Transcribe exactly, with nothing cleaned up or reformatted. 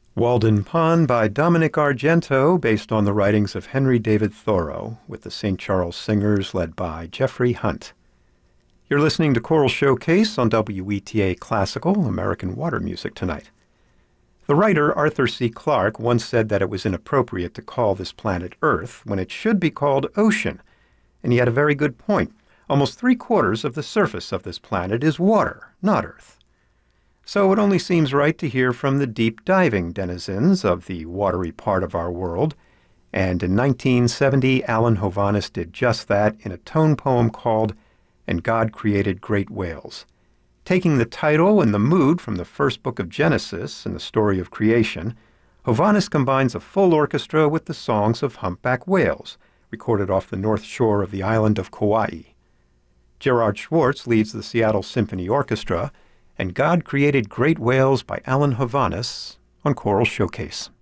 Walden Pond by Dominic Argento, based on the writings of Henry David Thoreau, with the Saint Charles Singers led by Jeffrey Hunt. You're listening to Choral Showcase on W E T A Classical, American Water Music tonight. The writer Arthur C. Clarke once said that it was inappropriate to call this planet Earth when it should be called Ocean, and he had a very good point. Almost three-quarters of the surface of this planet is water, not Earth. So it only seems right to hear from the deep-diving denizens of the watery part of our world, and in nineteen seventy, Alan Hovhaness did just that in a tone poem called And God Created Great Whales. Taking the title and the mood from the first book of Genesis and the story of creation, Hovhaness combines a full orchestra with the songs of humpback whales, recorded off the north shore of the island of Kauai. Gerard Schwartz leads the Seattle Symphony Orchestra, and God Created Great Whales by Alan Hovhaness on Choral Showcase.